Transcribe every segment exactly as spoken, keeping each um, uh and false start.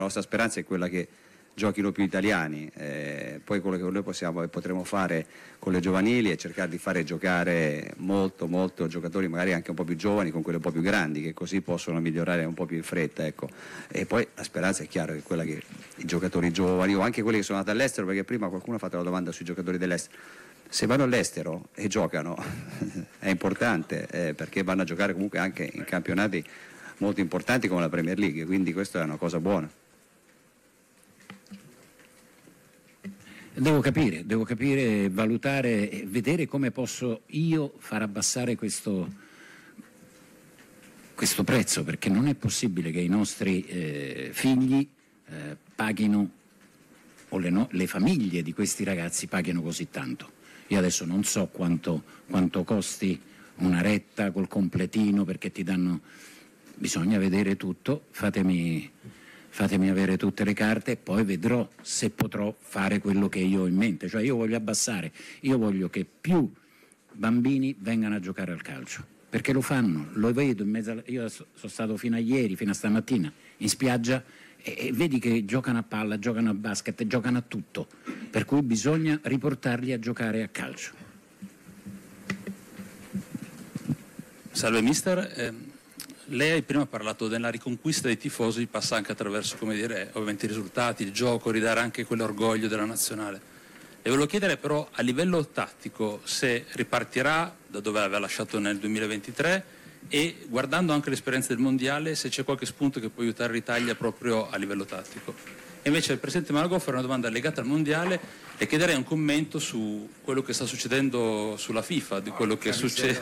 La nostra speranza è quella che giochino più italiani, eh, poi quello che noi possiamo e potremo fare con le giovanili è cercare di fare giocare molto molto giocatori magari anche un po' più giovani con quelli un po' più grandi, che così possono migliorare un po' più in fretta, ecco. E poi la speranza è chiaro che quella che i giocatori giovani o anche quelli che sono andati all'estero, perché prima qualcuno ha fatto la domanda sui giocatori dell'estero, se vanno all'estero e giocano è importante, eh, perché vanno a giocare comunque anche in campionati molto importanti come la Premier League, quindi questa è una cosa buona. Devo capire, devo capire, valutare e vedere come posso io far abbassare questo, questo prezzo, perché non è possibile che i nostri eh, figli eh, paghino, o le, no, le famiglie di questi ragazzi paghino così tanto. Io adesso non so quanto, quanto costi una retta col completino, perché ti danno, bisogna vedere tutto, fatemi... fatemi avere tutte le carte e poi vedrò se potrò fare quello che io ho in mente. Cioè io voglio abbassare, io voglio che più bambini vengano a giocare al calcio, perché lo fanno, lo vedo in mezzo a... Io sono stato fino a ieri, fino a stamattina in spiaggia e, e vedi che giocano a palla, giocano a basket, giocano a tutto, per cui bisogna riportarli a giocare a calcio. Salve mister, eh... lei prima ha parlato della riconquista dei tifosi, passa anche attraverso, come dire, ovviamente i risultati, il gioco, ridare anche quell'orgoglio della nazionale. Le volevo chiedere però a livello tattico se ripartirà da dove aveva lasciato nel duemilaventitré e guardando anche l'esperienza del mondiale se c'è qualche spunto che può aiutare l'Italia proprio a livello tattico. E invece il Presidente Malagò fa una domanda legata al mondiale e chiederei un commento su quello che sta succedendo sulla FIFA, di quello che succede.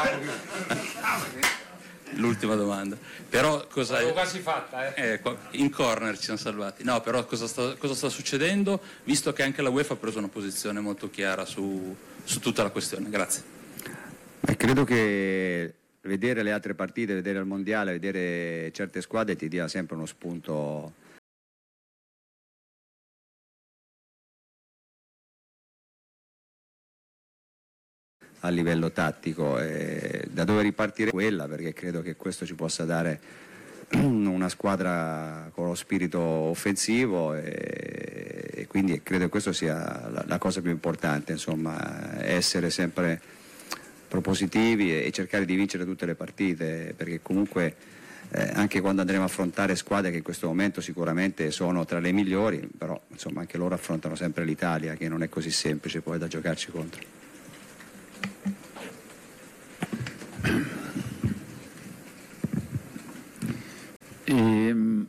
L'ultima domanda, però cosa l'avevo quasi fatta, eh. eh, in corner ci siamo salvati. No, però cosa sta, cosa sta succedendo, visto che anche la UEFA ha preso una posizione molto chiara su, su tutta la questione? Grazie. Beh, credo che vedere le altre partite, vedere il mondiale, vedere certe squadre ti dia sempre uno spunto a livello tattico, e da dove ripartire quella, perché credo che questo ci possa dare una squadra con lo spirito offensivo e, e quindi credo che questo sia la, la cosa più importante, insomma, essere sempre propositivi e, e cercare di vincere tutte le partite, perché comunque eh, anche quando andremo a affrontare squadre che in questo momento sicuramente sono tra le migliori, però insomma anche loro affrontano sempre l'Italia, che non è così semplice poi da giocarci contro. E,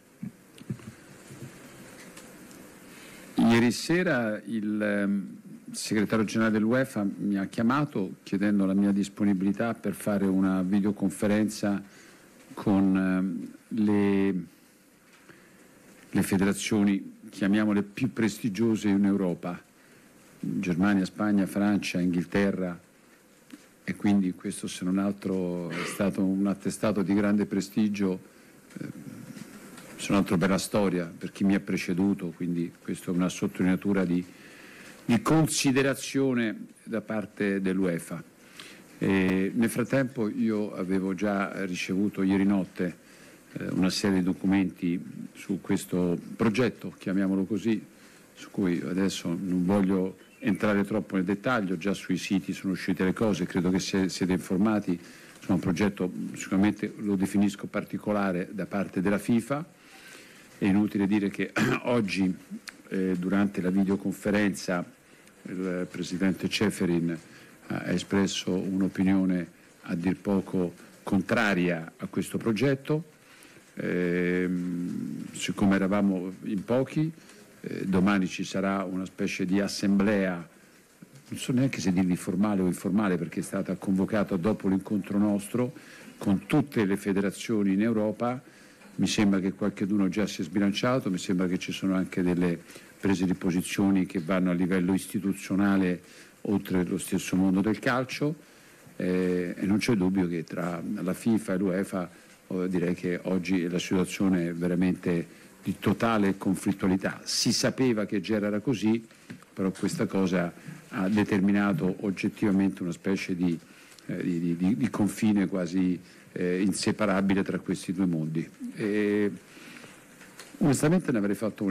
ieri sera il segretario generale dell'UEFA mi ha chiamato chiedendo la mia disponibilità per fare una videoconferenza con le, le federazioni, chiamiamole più prestigiose in Europa, Germania, Spagna, Francia, Inghilterra, e quindi questo se non altro è stato un attestato di grande prestigio, eh, se non altro per la storia, per chi mi ha preceduto, quindi questa è una sottolineatura di, di considerazione da parte dell'UEFA. E nel frattempo io avevo già ricevuto ieri notte eh, una serie di documenti su questo progetto, chiamiamolo così, su cui adesso non voglio entrare troppo nel dettaglio, già sui siti sono uscite le cose, credo che siete informati, è un progetto sicuramente lo definisco particolare da parte della FIFA. È inutile dire che oggi eh, durante la videoconferenza il Presidente Ceferin ha espresso un'opinione a dir poco contraria a questo progetto, eh, siccome eravamo in pochi. Eh, domani ci sarà una specie di assemblea, non so neanche se dirvi formale o informale, perché è stata convocata dopo l'incontro nostro con tutte le federazioni in Europa. Mi sembra che qualcheduno già si è sbilanciato, mi sembra che ci sono anche delle prese di posizioni che vanno a livello istituzionale oltre lo stesso mondo del calcio, eh, e non c'è dubbio che tra la FIFA e l'UEFA oh, direi che oggi la situazione è veramente di totale conflittualità. Si sapeva che già era così, però questa cosa ha determinato oggettivamente una specie di, eh, di, di, di confine quasi eh, inseparabile tra questi due mondi. E Onestamente ne avrei fatto